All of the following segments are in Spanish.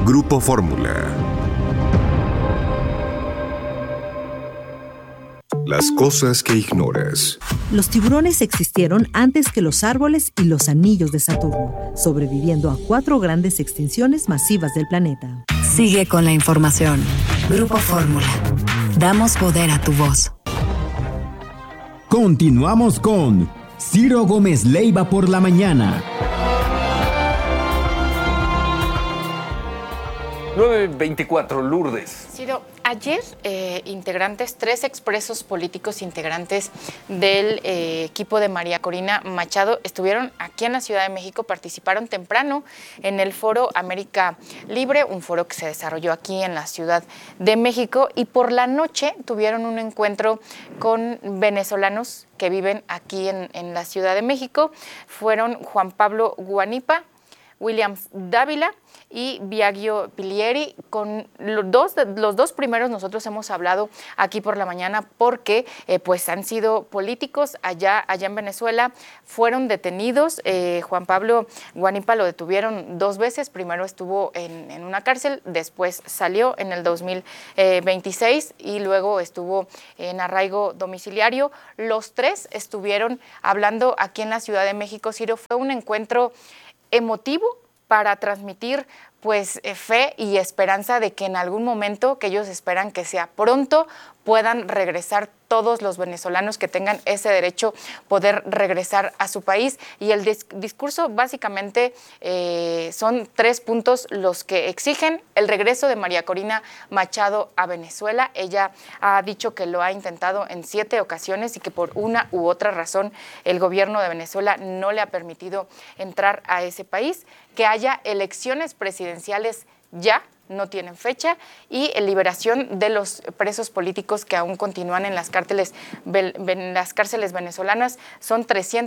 Grupo Fórmula. Las cosas que ignoras. Los tiburones existieron antes que los árboles y los anillos de Saturno, sobreviviendo a 4 grandes extinciones masivas del planeta. Sigue con la información. Grupo Fórmula. Damos poder a tu voz. Continuamos con Ciro Gómez Leiva por la mañana. 9:24, Lourdes. Ciro, ayer tres expresos políticos integrantes del equipo de María Corina Machado estuvieron aquí en la Ciudad de México, participaron temprano en el Foro América Libre, un foro que se desarrolló aquí en la Ciudad de México, y por la noche tuvieron un encuentro con venezolanos que viven aquí en la Ciudad de México. Fueron Juan Pablo Guanipa, William Dávila y Biagio Pilieri. Con los dos primeros nosotros hemos hablado aquí por la mañana porque pues han sido políticos allá en Venezuela, fueron detenidos. Juan Pablo Guanipa lo detuvieron 2 veces, primero estuvo en una cárcel, después salió en el 2026 y luego estuvo en arraigo domiciliario. Los 3 estuvieron hablando aquí en la Ciudad de México. Ciro, fue un encuentro emotivo para transmitir pues fe y esperanza de que en algún momento, que ellos esperan que sea pronto, puedan regresar todos los venezolanos que tengan ese derecho, poder regresar a su país. Y el discurso básicamente son 3 puntos los que exigen: el regreso de María Corina Machado a Venezuela. Ella ha dicho que lo ha intentado en 7 ocasiones y que por una u otra razón el gobierno de Venezuela no le ha permitido entrar a ese país, que haya elecciones presidenciales ya, no tienen fecha, y liberación de los presos políticos que aún continúan en las cárceles venezolanas. Son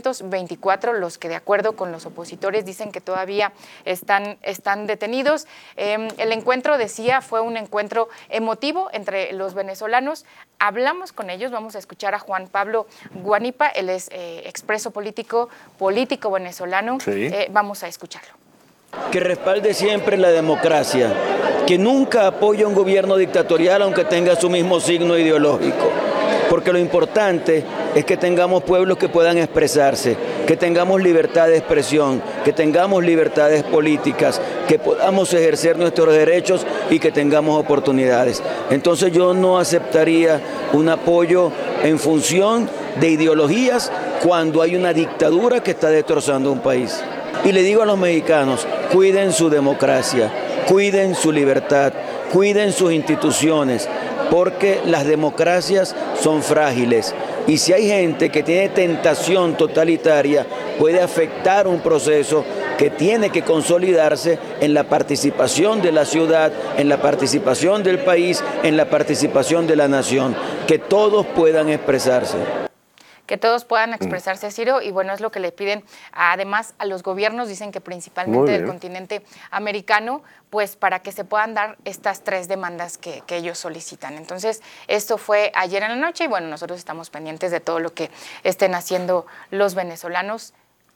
324 los que, de acuerdo con los opositores, dicen que todavía están detenidos. El encuentro, decía, fue un encuentro emotivo entre los venezolanos. Hablamos con ellos, vamos a escuchar a Juan Pablo Guanipa, él es expreso político venezolano. Sí. Vamos a escucharlo. Que respalde siempre la democracia, que nunca apoye a un gobierno dictatorial aunque tenga su mismo signo ideológico, porque lo importante es que tengamos pueblos que puedan expresarse, que tengamos libertad de expresión, que tengamos libertades políticas, que podamos ejercer nuestros derechos y que tengamos oportunidades. Entonces yo no aceptaría un apoyo en función de ideologías cuando hay una dictadura que está destrozando un país. Y le digo a los mexicanos, cuiden su democracia, cuiden su libertad, cuiden sus instituciones, porque las democracias son frágiles. Y si hay gente que tiene tentación totalitaria, puede afectar un proceso que tiene que consolidarse en la participación de la ciudad, en la participación del país, en la participación de la nación, que todos puedan expresarse. Que todos puedan expresarse, Ciro, y bueno, es lo que le piden además a los gobiernos, dicen que principalmente del continente americano, pues para que se puedan dar estas 3 demandas que ellos solicitan. Entonces, esto fue ayer en la noche y bueno, nosotros estamos pendientes de todo lo que estén haciendo los venezolanos.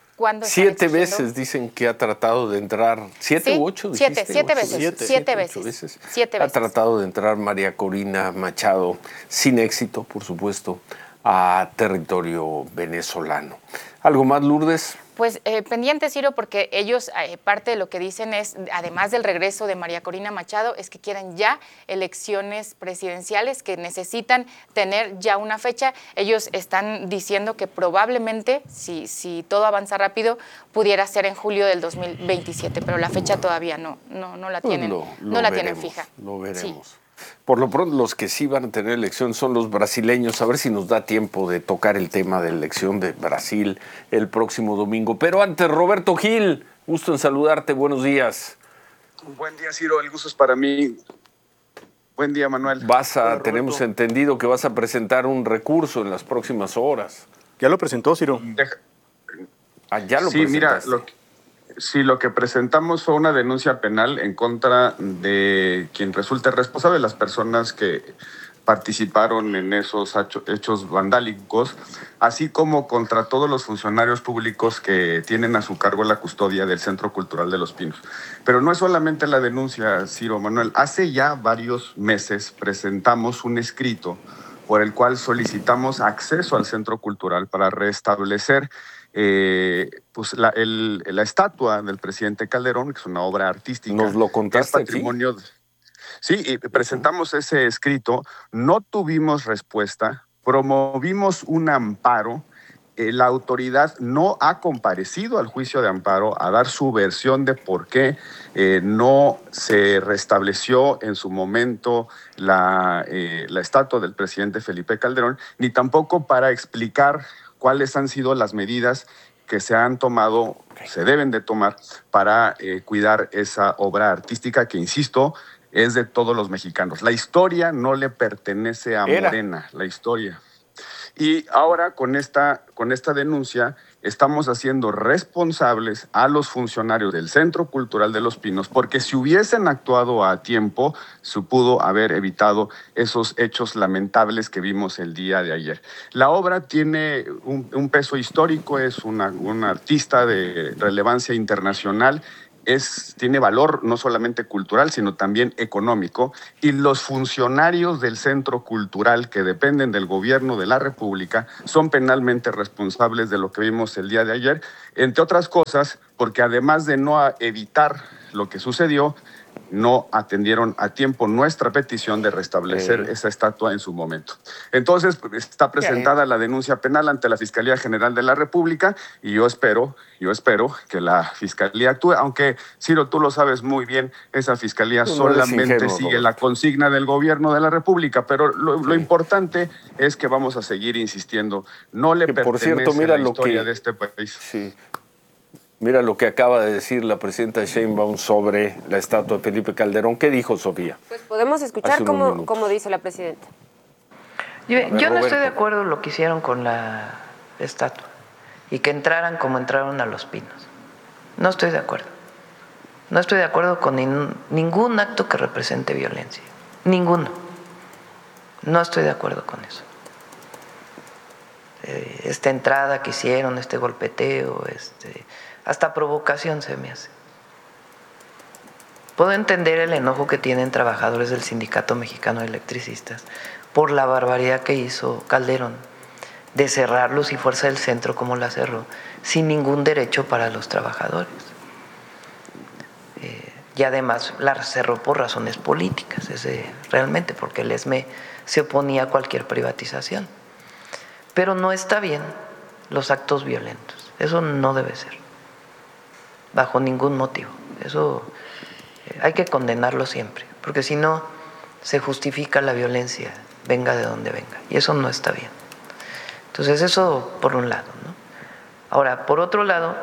7 veces dicen que ha tratado de entrar, 7 u 8, dijiste. 7 veces. Ha tratado de entrar María Corina Machado, sin éxito, por supuesto, a territorio venezolano. ¿Algo más, Lourdes? Pues pendiente, Ciro, porque ellos parte de lo que dicen es, además del regreso de María Corina Machado, es que quieren ya elecciones presidenciales, que necesitan tener ya una fecha. Ellos están diciendo que probablemente, si todo avanza rápido, pudiera ser en julio del 2027, pero la fecha todavía no la tienen, tienen fija. Lo veremos. Sí. Por lo pronto, los que sí van a tener elección son los brasileños. A ver si nos da tiempo de tocar el tema de la elección de Brasil el próximo domingo. Pero antes, Roberto Gil, gusto en saludarte. Buenos días. Buen día, Ciro. El gusto es para mí. Buen día, Manuel. Tenemos entendido que vas a presentar un recurso en las próximas horas. ¿Ya lo presentó, Ciro? Ya lo presentaste. Mira, lo que presentamos fue una denuncia penal en contra de quien resulte responsable, las personas que participaron en esos hechos vandálicos, así como contra todos los funcionarios públicos que tienen a su cargo la custodia del Centro Cultural de Los Pinos. Pero no es solamente la denuncia, Ciro Manuel. Hace ya varios meses presentamos un escrito por el cual solicitamos acceso al Centro Cultural para restablecer pues la estatua del presidente Calderón, que es una obra artística. Nos lo contaste, es patrimonio. Sí, y presentamos ese escrito, no tuvimos respuesta, promovimos un amparo. La autoridad no ha comparecido al juicio de amparo a dar su versión de por qué no se restableció en su momento la estatua del presidente Felipe Calderón, ni tampoco para explicar cuáles han sido las medidas que se han tomado, se deben de tomar para cuidar esa obra artística que, insisto, es de todos los mexicanos. La historia no le pertenece a Morena, la historia. Y ahora con esta denuncia estamos haciendo responsables a los funcionarios del Centro Cultural de Los Pinos, porque si hubiesen actuado a tiempo, se pudo haber evitado esos hechos lamentables que vimos el día de ayer. La obra tiene un peso histórico, es una artista de relevancia internacional, tiene valor no solamente cultural, sino también económico, y los funcionarios del Centro Cultural que dependen del gobierno de la República son penalmente responsables de lo que vimos el día de ayer, entre otras cosas, porque además de no evitar lo que sucedió, no atendieron a tiempo nuestra petición de restablecer esa estatua en su momento. Entonces, está presentada la denuncia penal ante la Fiscalía General de la República y yo espero que la Fiscalía actúe, aunque, Ciro, tú lo sabes muy bien, esa Fiscalía solamente sigue la consigna del gobierno de la República, pero lo importante es que vamos a seguir insistiendo. No le pertenece, por cierto, mira, a la historia de este país. Sí. Mira lo que acaba de decir la presidenta Sheinbaum sobre la estatua de Felipe Calderón. ¿Qué dijo, Sofía? Pues podemos escuchar cómo dice la presidenta. Yo no estoy de acuerdo en lo que hicieron con la estatua y que entraran como entraron a Los Pinos. No estoy de acuerdo. No estoy de acuerdo con ningún acto que represente violencia. Ninguno. No estoy de acuerdo con eso. Esta entrada que hicieron, este golpeteo, hasta provocación se me hace. Puedo entender el enojo que tienen trabajadores del Sindicato Mexicano de Electricistas por la barbaridad que hizo Calderón de cerrar Luz y Fuerza del Centro como la cerró, sin ningún derecho para los trabajadores. Y además la cerró por razones políticas, realmente, porque el ESME se oponía a cualquier privatización. Pero no está bien los actos violentos, eso no debe ser. Bajo ningún motivo. Eso hay que condenarlo siempre, porque si no, se justifica la violencia, venga de donde venga, y eso no está bien. Entonces, eso por un lado, ¿no? Ahora, por otro lado...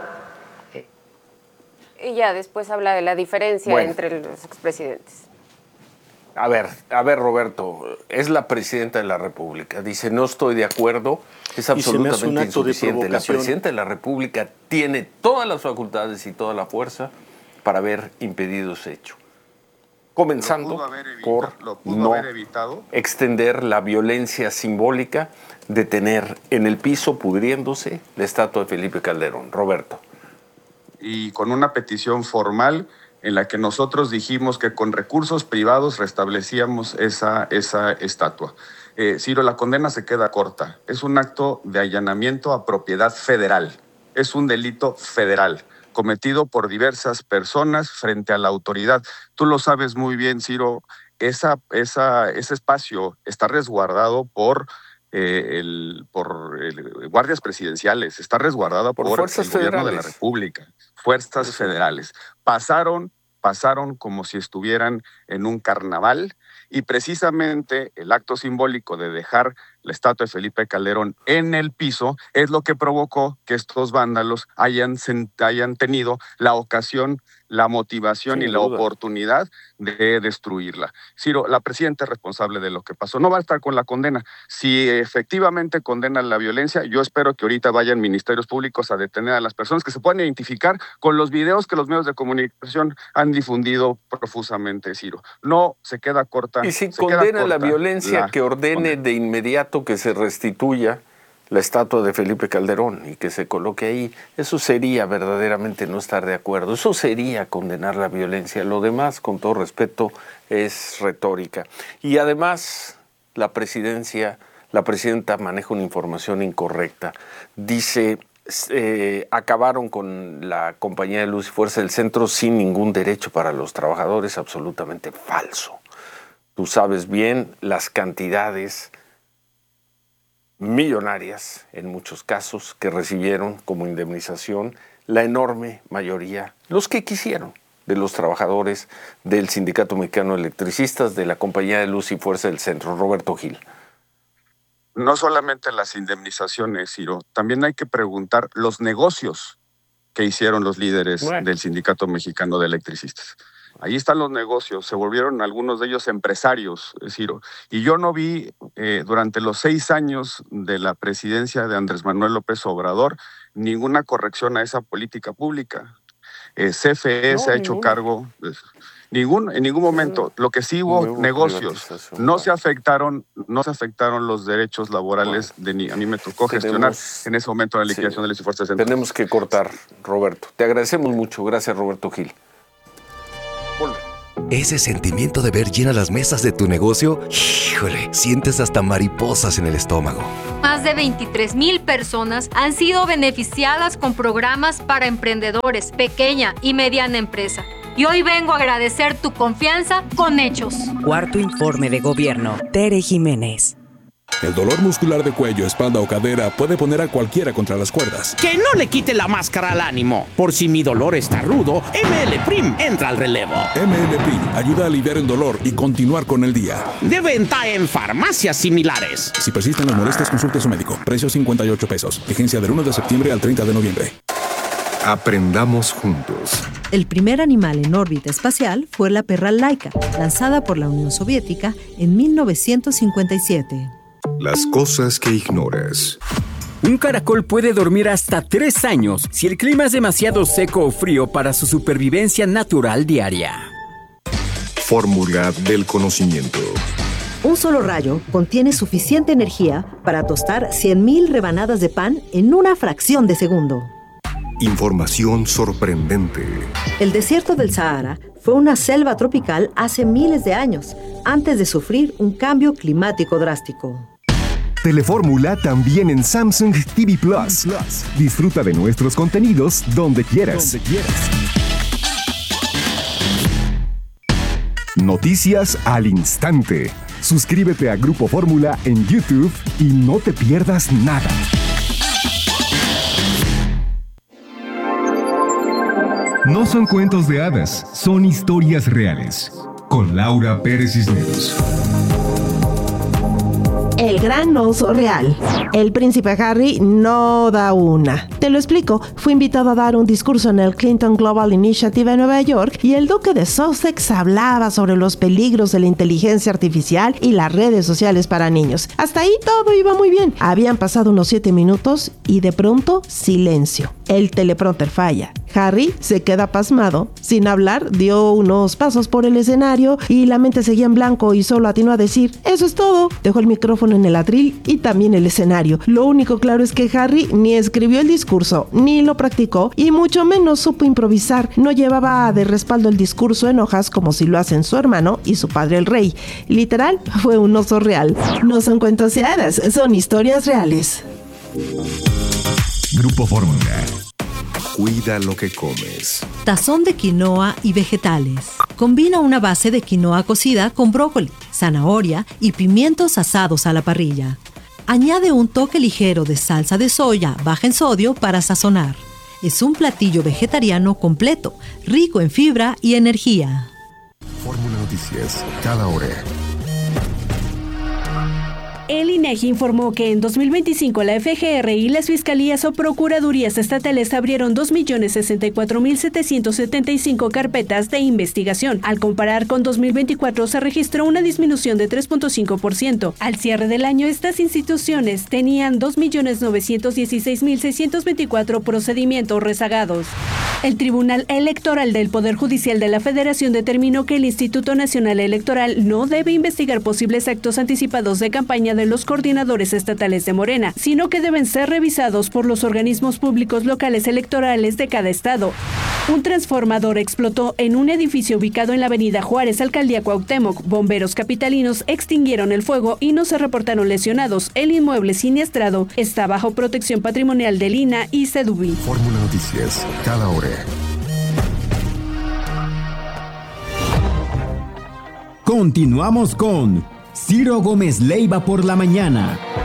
Y ya después habla de la diferencia entre los expresidentes. A ver, Roberto, es la presidenta de la República. Dice, no estoy de acuerdo, es absolutamente insuficiente. La presidenta de la República tiene todas las facultades y toda la fuerza para haber impedido ese hecho. Comenzando por no extender la violencia simbólica de tener en el piso, pudriéndose, la estatua de Felipe Calderón. Roberto. Y con una petición formal en la que nosotros dijimos que con recursos privados restablecíamos esa estatua. Ciro, la condena se queda corta. Es un acto de allanamiento a propiedad federal. Es un delito federal cometido por diversas personas frente a la autoridad. Tú lo sabes muy bien, Ciro, ese espacio está resguardado por guardias presidenciales, está resguardada por el gobierno de la República, fuerzas federales. Pasaron como si estuvieran en un carnaval y precisamente el acto simbólico de dejar la estatua de Felipe Calderón en el piso, es lo que provocó que estos vándalos hayan tenido la ocasión, la motivación y la oportunidad de destruirla. Ciro, la presidenta es responsable de lo que pasó. No va a estar con la condena. Si efectivamente condenan la violencia, yo espero que ahorita vayan ministerios públicos a detener a las personas que se puedan identificar con los videos que los medios de comunicación han difundido profusamente, Ciro. No se queda corta. Y si condena la violencia, que ordene de inmediato que se restituya la estatua de Felipe Calderón y que se coloque ahí. Eso sería verdaderamente no estar de acuerdo. Eso sería condenar la violencia. Lo demás, con todo respeto, es retórica. Y además, la presidenta maneja una información incorrecta. Dice, acabaron con la Compañía de Luz y Fuerza del Centro sin ningún derecho para los trabajadores. Absolutamente falso. Tú sabes bien las cantidades millonarias, en muchos casos, que recibieron como indemnización la enorme mayoría, los que quisieron, de los trabajadores del Sindicato Mexicano de Electricistas, de la Compañía de Luz y Fuerza del Centro. Roberto Gil. No solamente las indemnizaciones, Ciro, también hay que preguntar los negocios que hicieron los líderes del Sindicato Mexicano de Electricistas. Ahí están los negocios, se volvieron algunos de ellos empresarios, Ciro. Y yo no vi durante los 6 años de la presidencia de Andrés Manuel López Obrador ninguna corrección a esa política pública. CFE se ha hecho cargo, en ningún momento. Lo que sí hubo negocios, no se afectaron los derechos laborales a mí me tocó gestionar en ese momento la liquidación de las fuerzas centrales. Tenemos que cortar, Roberto. Te agradecemos mucho. Gracias, Roberto Gil. Ese sentimiento de ver llenas las mesas de tu negocio, híjole, sientes hasta mariposas en el estómago. Más de 23,000 personas han sido beneficiadas con programas para emprendedores, pequeña y mediana empresa. Y hoy vengo a agradecer tu confianza con hechos. Cuarto informe de gobierno. Tere Jiménez. El dolor muscular de cuello, espalda o cadera puede poner a cualquiera contra las cuerdas. Que no le quite la máscara al ánimo. Por si mi dolor está rudo, ML Prim entra al relevo. ML Prim ayuda a aliviar el dolor y continuar con el día. De venta en farmacias similares. Si persisten las molestias, consulte a su médico. Precio $58. Vigencia del 1 de septiembre al 30 de noviembre. Aprendamos juntos. El primer animal en órbita espacial fue la perra Laika, lanzada por la Unión Soviética en 1957. Las cosas que ignoras. Un caracol puede dormir hasta 3 años si el clima es demasiado seco o frío para su supervivencia natural diaria. Fórmula del conocimiento. Un solo rayo contiene suficiente energía para tostar 100,000 rebanadas de pan en una fracción de segundo. Información sorprendente. El desierto del Sahara fue una selva tropical hace miles de años, antes de sufrir un cambio climático drástico. Telefórmula también en Samsung TV Plus. Disfruta de nuestros contenidos donde quieras. Noticias al instante. Suscríbete a Grupo Fórmula en YouTube y no te pierdas nada. No son cuentos de hadas, son historias reales. Con Laura Pérez Cisneros. El gran oso real. El príncipe Harry no da una. Te lo explico. Fue invitado a dar un discurso en el Clinton Global Initiative en Nueva York y el duque de Sussex hablaba sobre los peligros de la inteligencia artificial y las redes sociales para niños. Hasta ahí todo iba muy bien. Habían pasado unos 7 minutos y de pronto silencio. El teleprompter falla. Harry se queda pasmado. Sin hablar, dio unos pasos por el escenario y la mente seguía en blanco y solo atinó a decir: "Eso es todo". Dejó el micrófono en el atril y también el escenario. Lo único claro es que Harry ni escribió el discurso, ni lo practicó y mucho menos supo improvisar. No llevaba de respaldo el discurso en hojas como si lo hacen su hermano y su padre el rey. Literal, fue un oso real. No son cuentos de hadas, son historias reales. Grupo Fórmula. Cuida lo que comes. Tazón de quinoa y vegetales. Combina una base de quinoa cocida con brócoli, zanahoria y pimientos asados a la parrilla. Añade un toque ligero de salsa de soya baja en sodio para sazonar. Es un platillo vegetariano completo, rico en fibra y energía. Fórmula Noticias, cada hora. El INEGI informó que en 2025 la FGR y las fiscalías o procuradurías estatales abrieron 2.064.775 carpetas de investigación. Al comparar con 2024 se registró una disminución de 3.5%. Al cierre del año, estas instituciones tenían 2.916.624 procedimientos rezagados. El Tribunal Electoral del Poder Judicial de la Federación determinó que el Instituto Nacional Electoral no debe investigar posibles actos anticipados de campaña de los coordinadores estatales de Morena, sino que deben ser revisados por los organismos públicos locales electorales de cada estado. Un transformador explotó en un edificio ubicado en la avenida Juárez, Alcaldía Cuauhtémoc. Bomberos capitalinos extinguieron el fuego y no se reportaron lesionados. El inmueble siniestrado está bajo protección patrimonial del INAH y Sedubi. Fórmula Noticias, cada hora. Continuamos con Ciro Gómez Leiva por la mañana.